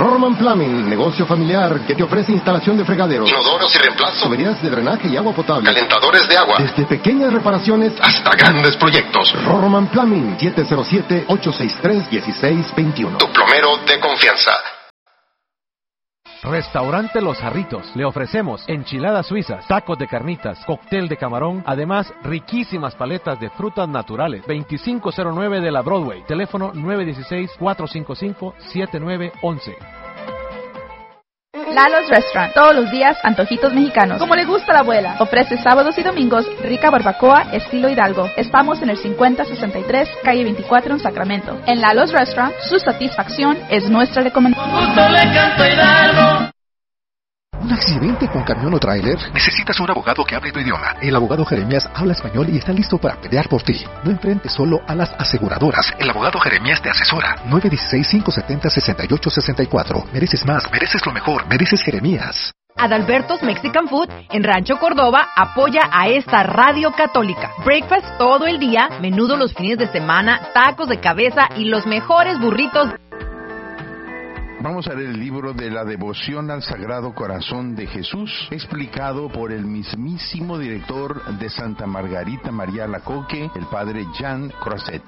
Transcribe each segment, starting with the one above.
Rorman Plumbing, negocio familiar que te ofrece instalación de fregaderos, inodoros y reemplazo, tuberías de drenaje y agua potable, calentadores de agua, desde pequeñas reparaciones hasta grandes proyectos. Rorman Plumbing, 707-863-1621. Tu plomero de confianza. Restaurante Los Jarritos. Le ofrecemos enchiladas suizas, tacos de carnitas, cóctel de camarón, además riquísimas paletas de frutas naturales. 2509 de la Broadway. Teléfono 916-455-7911. Lalo's Restaurant. Todos los días, antojitos mexicanos. Como le gusta a la abuela. Ofrece sábados y domingos rica barbacoa estilo Hidalgo. Estamos en el 5063, calle 24 en Sacramento. En Lalo's Restaurant, su satisfacción es nuestra recomendación. ¿Un accidente con camión o tráiler? Necesitas un abogado que hable tu idioma. El abogado Jeremías habla español y está listo para pelear por ti. No enfrentes solo a las aseguradoras. El abogado Jeremías te asesora. 916-570-6864. Mereces más, mereces lo mejor, mereces Jeremías. Adalberto's Mexican Food en Rancho Córdoba apoya a esta radio católica. Breakfast todo el día, menudo los fines de semana, tacos de cabeza y los mejores burritos. Vamos a leer el libro de la devoción al Sagrado Corazón de Jesús, explicado por el mismísimo director de Santa Margarita María Alacoque, el padre Jean Crozet.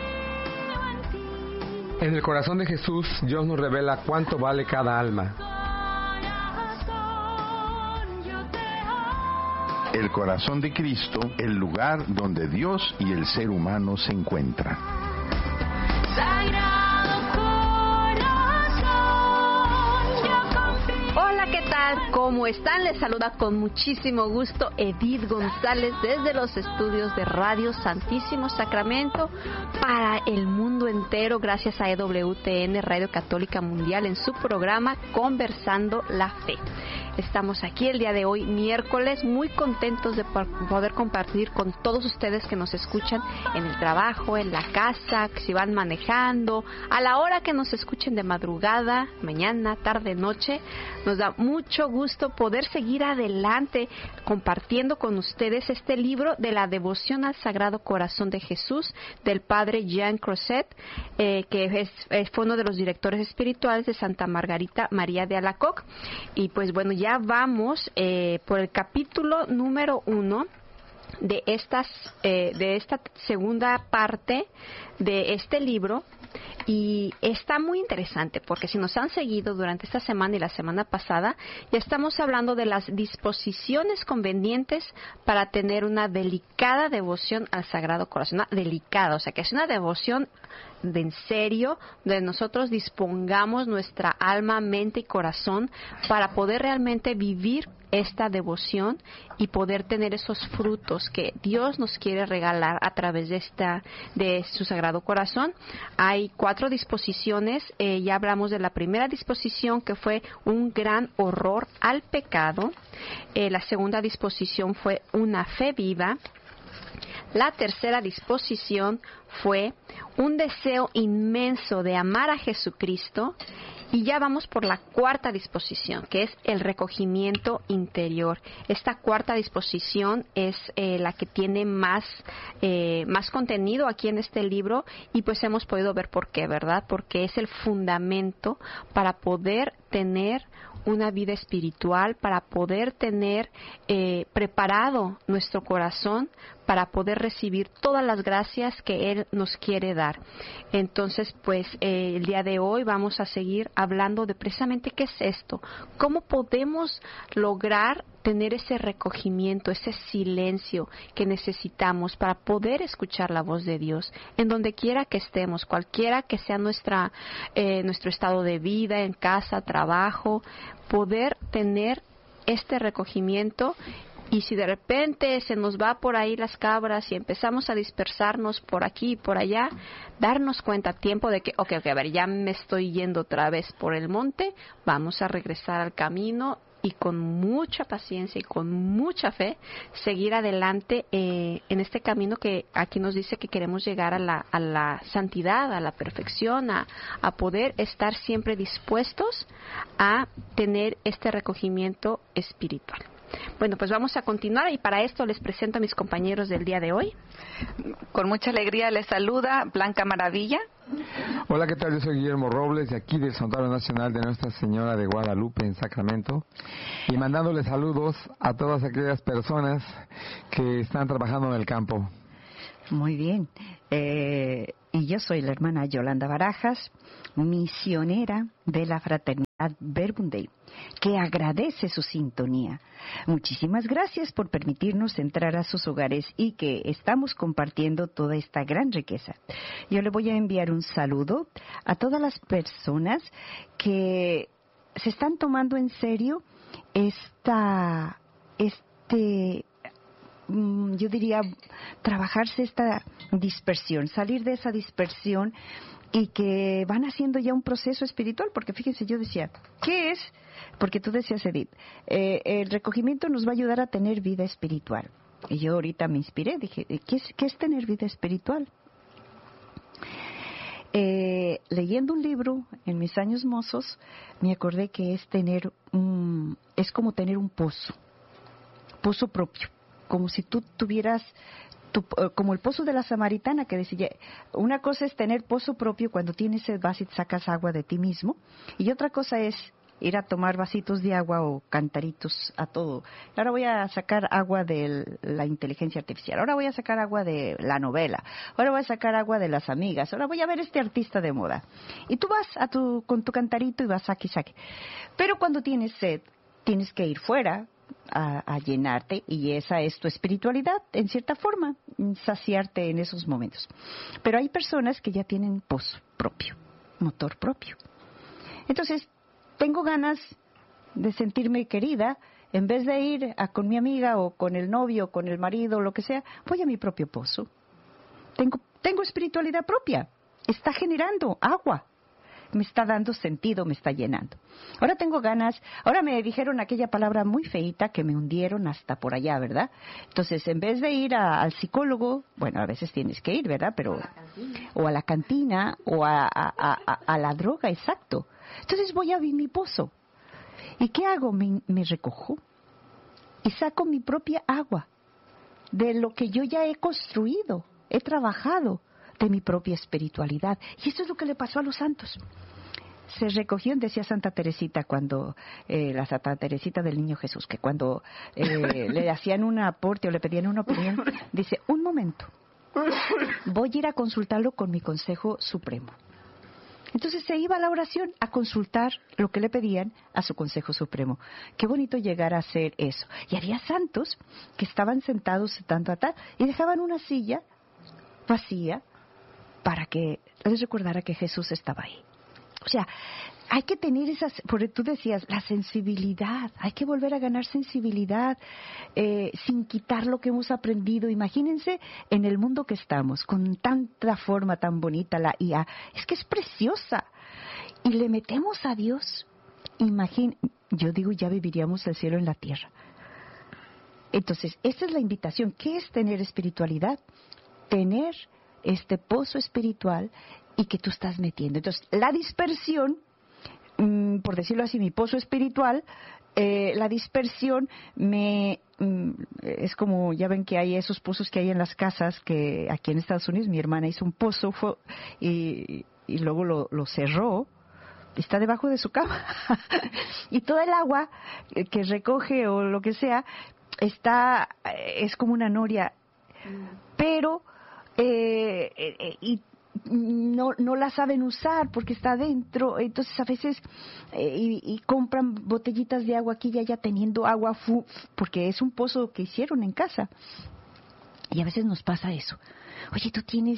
En el corazón de Jesús, Dios nos revela cuánto vale cada alma. El corazón de Cristo, el lugar donde Dios y el ser humano se encuentran. Hola, ¿qué tal? ¿Cómo están? Les saluda con muchísimo gusto Edith González desde los estudios de Radio Santísimo Sacramento para el mundo entero, gracias a EWTN, Radio Católica Mundial, en su programa Conversando la Fe. Estamos aquí el día de hoy, miércoles, muy contentos de poder compartir con todos ustedes que nos escuchan en el trabajo, en la casa, si van manejando, a la hora que nos escuchen de madrugada, mañana, tarde, noche. Nos da mucho gusto poder seguir adelante compartiendo con ustedes este libro de la devoción al Sagrado Corazón de Jesús del padre Jean Crozet, que fue uno de los directores espirituales de Santa Margarita María de Alacoque. Y pues bueno, ya vamos por el capítulo número 1 de esta segunda parte de este libro. Y está muy interesante porque si nos han seguido durante esta semana y la semana pasada, ya estamos hablando de las disposiciones convenientes para tener una delicada devoción al Sagrado Corazón. Una delicada, o sea que es una devoción de en serio, donde nosotros dispongamos nuestra alma, mente y corazón para poder realmente vivir esta devoción y poder tener esos frutos que Dios nos quiere regalar a través de su Sagrado Corazón. Hay 4 disposiciones. Ya hablamos de la primera disposición, que fue un gran horror al pecado. La segunda disposición fue una fe viva. La tercera disposición fue un deseo inmenso de amar a Jesucristo. Y ya vamos por la cuarta disposición, que es el recogimiento interior. Esta cuarta disposición es la que tiene más contenido aquí en este libro, y pues hemos podido ver por qué, ¿verdad? Porque es el fundamento para poder tener una vida espiritual, para poder tener preparado nuestro corazón para poder recibir todas las gracias que Él nos quiere dar. Entonces, pues, el día de hoy vamos a seguir hablando de precisamente qué es esto, cómo podemos lograr tener ese recogimiento, ese silencio que necesitamos para poder escuchar la voz de Dios, en donde quiera que estemos, cualquiera que sea nuestro estado de vida, en casa, trabajo, poder tener este recogimiento. Y si de repente se nos va por ahí las cabras y empezamos a dispersarnos por aquí y por allá, darnos cuenta a tiempo de que, a ver, ya me estoy yendo otra vez por el monte, vamos a regresar al camino y con mucha paciencia y con mucha fe seguir adelante en este camino que aquí nos dice que queremos llegar a la santidad, a la perfección, a poder estar siempre dispuestos a tener este recogimiento espiritual. Bueno, pues vamos a continuar y para esto les presento a mis compañeros del día de hoy. Con mucha alegría les saluda Blanca Maravilla. Hola, ¿qué tal? Yo soy Guillermo Robles, de aquí del Santuario Nacional de Nuestra Señora de Guadalupe en Sacramento, y mandándole saludos a todas aquellas personas que están trabajando en el campo. Muy bien. Y yo soy la hermana Yolanda Barajas, misionera de la Fraternidad Verbum Dei, que agradece su sintonía. Muchísimas gracias por permitirnos entrar a sus hogares y que estamos compartiendo toda esta gran riqueza. Yo le voy a enviar un saludo a todas las personas que se están tomando en serio yo diría, trabajarse esta dispersión, salir de esa dispersión y que van haciendo ya un proceso espiritual, porque fíjense, yo decía, ¿qué es? Porque tú decías, Edith, el recogimiento nos va a ayudar a tener vida espiritual. Y yo ahorita me inspiré, dije, ¿qué es tener vida espiritual? Leyendo un libro en mis años mozos, me acordé que es como tener un pozo propio. Como si tú tuvieras, como el pozo de la Samaritana, que decía, una cosa es tener pozo propio cuando tienes sed, vas y sacas agua de ti mismo, y otra cosa es ir a tomar vasitos de agua o cantaritos a todo. Ahora voy a sacar agua de la inteligencia artificial, ahora voy a sacar agua de la novela, ahora voy a sacar agua de las amigas, ahora voy a ver este artista de moda. Y tú vas con tu cantarito y vas saque. Pero cuando tienes sed, tienes que ir fuera a llenarte, y esa es tu espiritualidad, en cierta forma, saciarte en esos momentos. Pero hay personas que ya tienen pozo propio, motor propio. Entonces, tengo ganas de sentirme querida, en vez de ir con mi amiga o con el novio o con el marido o lo que sea, voy a mi propio pozo. Tengo espiritualidad propia, está generando agua. Me está dando sentido, me está llenando. Ahora tengo ganas, ahora me dijeron aquella palabra muy feíta que me hundieron hasta por allá, ¿verdad? Entonces, en vez de ir al psicólogo, bueno, a veces tienes que ir, ¿verdad? Pero o a la cantina, o a la droga, exacto. Entonces voy a mi pozo. ¿Y qué hago? Me recojo y saco mi propia agua de lo que yo ya he construido, he trabajado, de mi propia espiritualidad. Y esto es lo que le pasó a los santos. Se recogió, decía Santa Teresita, cuando la Santa Teresita del Niño Jesús, que cuando le hacían un aporte o le pedían una opinión, dice, un momento, voy a ir a consultarlo con mi Consejo Supremo. Entonces se iba a la oración a consultar lo que le pedían a su Consejo Supremo. Qué bonito llegar a hacer eso. Y había santos que estaban sentados tanto a tal y dejaban una silla vacía para que les recordara que Jesús estaba ahí. O sea, hay que tener porque tú decías, la sensibilidad, hay que volver a ganar sensibilidad sin quitar lo que hemos aprendido. Imagínense en el mundo que estamos, con tanta forma tan bonita, la IA, es que es preciosa. Y le metemos a Dios, yo digo, ya viviríamos el cielo en la tierra. Entonces, esta es la invitación. ¿Qué es tener espiritualidad? Tener este pozo espiritual y que tú estás metiendo. Entonces, la dispersión, por decirlo así, mi pozo espiritual, la dispersión es como, ya ven que hay esos pozos que hay en las casas, que aquí en Estados Unidos mi hermana hizo un pozo y luego lo cerró, está debajo de su cama y todo el agua que recoge o lo que sea es como una noria, pero y no la saben usar porque está adentro. Entonces a veces y compran botellitas de agua aquí y allá teniendo agua porque es un pozo que hicieron en casa. Y a veces nos pasa eso. Oye, tú tienes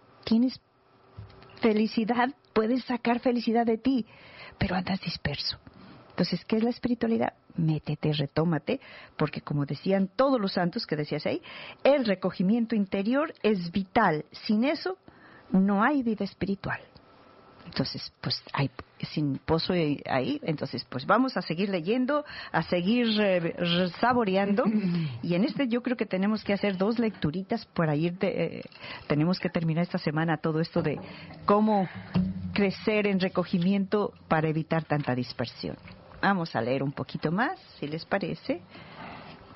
felicidad, puedes sacar felicidad de ti, pero andas disperso. Entonces, ¿qué es la espiritualidad? Métete, retómate, porque como decían todos los santos que decías ahí, el recogimiento interior es vital. Sin eso, no hay vida espiritual. Entonces, pues hay sin pozo ahí, entonces pues vamos a seguir leyendo, a seguir saboreando, y en yo creo que tenemos que hacer 2 lecturitas para tenemos que terminar esta semana todo esto de cómo crecer en recogimiento para evitar tanta dispersión. Vamos a leer un poquito más, si les parece.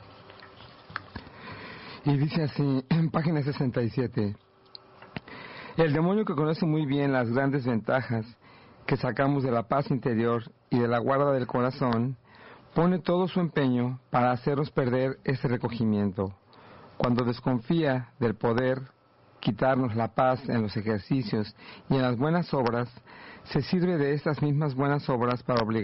Y dice así, en página 67. El demonio, que conoce muy bien las grandes ventajas que sacamos de la paz interior y de la guarda del corazón, pone todo su empeño para hacernos perder ese recogimiento. Cuando desconfía del poder quitarnos la paz en los ejercicios y en las buenas obras, se sirve de estas mismas buenas obras para obligar